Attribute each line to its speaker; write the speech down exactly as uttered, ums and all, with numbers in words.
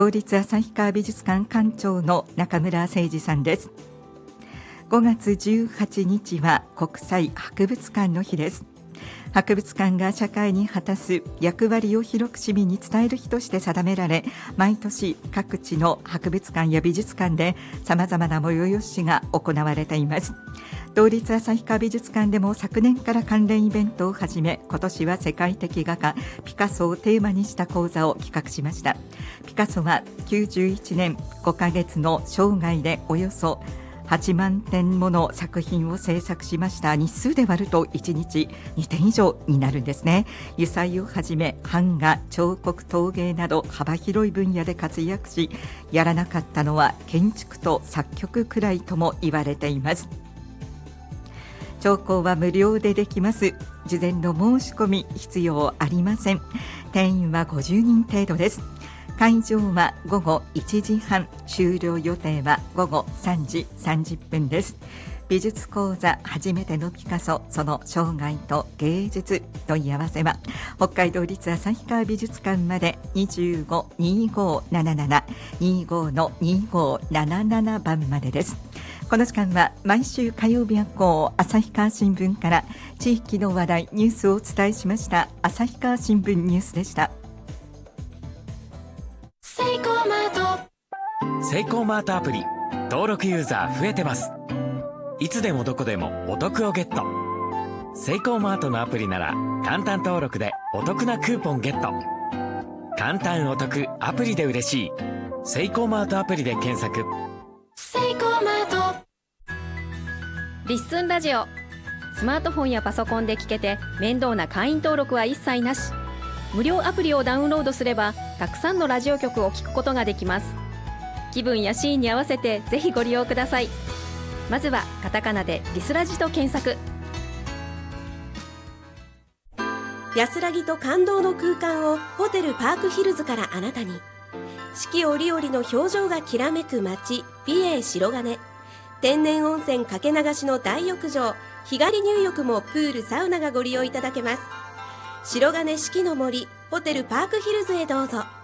Speaker 1: 東立旭川美術館館長の中村誠二さんです。ごがつじゅうはちにちは国際博物館の日です。博物館が社会に果たす役割を広く市民に伝える日として定められ、毎年各地の博物館や美術館でさまざまな催しが行われています。東立旭川美術館でも昨年から関連イベントを始め、今年は世界的画家ピカソをテーマにした講座を企画しました。ピカソはきゅうじゅういちねんごかげつの生涯でおよそはちまんてんもの作品を制作しました。日数で割るといちにちにてん以上になるんですね。油彩をはじめ版画、彫刻、陶芸など幅広い分野で活躍し、やらなかったのは建築と作曲くらいとも言われています。聴講は無料でできます。事前の申し込み必要ありません。定員はごじゅうにん程度です。会場はごごいちじはん、終了予定はごごさんじさんじゅっぷんです。美術講座初めてのピカソ、その生涯と芸術、問い合わせは北海道立旭川美術館まで にじゅうご にじゅうご なななな にじゅうご の にじゅうご なななな 番までです。この時間は毎週火曜日以降、旭川新聞から地域の話題、ニュースをお伝えしました。旭川新聞ニュースでした。
Speaker 2: セイコーマートセイコーマートアプリ登録ユーザー増えてます。いつでもどこでもお得をゲット。セイコーマートのアプリなら簡単登録でお得なクーポンゲット。簡単お得アプリで嬉しい。セイコーマートアプリで検索。セイコーマート
Speaker 3: リッスンラジオ、スマートフォンやパソコンで聞けて面倒な会員登録は一切なし。無料アプリをダウンロードすればたくさんのラジオ局を聞くことができます。気分やシーンに合わせてぜひご利用ください。まずはカタカナでリスラジと検索。
Speaker 4: 安らぎと感動の空間をホテルパークヒルズからあなたに。四季折々の表情がきらめく街、美瑛白金。天然温泉かけ流しの大浴場、日帰り入浴もプールサウナがご利用いただけます。白金四季の森ホテルパークヒルズへどうぞ。